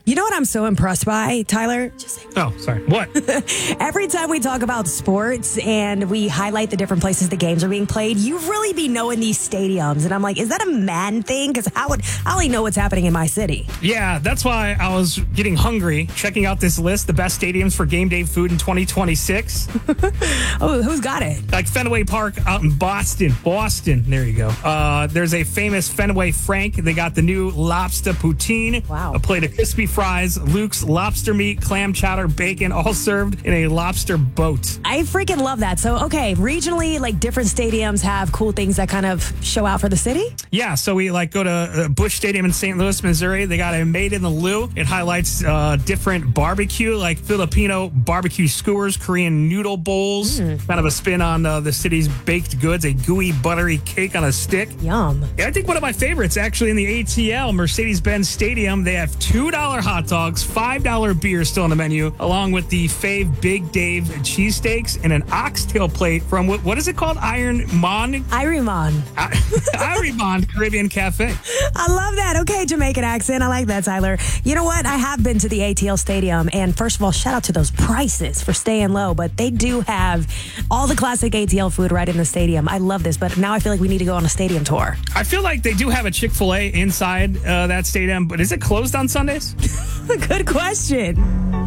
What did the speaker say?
You know what I'm so impressed by, Tyler? Oh, sorry. What? Every time we talk about sports and we highlight the different places the games are being played, you really be knowing these stadiums. And I'm like, is that a man thing? Because I only know what's happening in my city. Yeah, that's why I was getting hungry, checking out this list, the best stadiums for game day food in 2026. Oh, who's got it? Like Fenway Park out in Boston. There you go. There's a famous Fenway Frank. They got the new lobster poutine. Wow. A plate of crispy fries, Luke's lobster meat, clam chowder, bacon, all served in a lobster boat. I freaking love that. So, okay, regionally, like different stadiums have cool things that kind of show out for the city? Yeah, so we go to Busch Stadium in St. Louis, Missouri. They got a Made in the Lou. It highlights different barbecue, like Filipino barbecue skewers, Korean noodle bowls, kind of a spin on the city's baked goods, a gooey, buttery cake on a stick. Yum. Yeah, I think one of my favorites, actually, in the ATL, Mercedes-Benz Stadium, they have $2 hot dogs, $5 beer still on the menu, along with the fave Big Dave cheesesteaks and an oxtail plate from, what is it called? Ironmon Caribbean Cafe. I love that. Okay, Jamaican accent. I like that, Tyler. You know what? I have been to the ATL Stadium, and first of all, shout out to those prices for staying low, but they do have all the classic ATL food right in the stadium. I love this, but now I feel like we need to go on a stadium tour. I feel like they do have a Chick-fil-A inside that stadium, but is it closed on Sundays? Good question.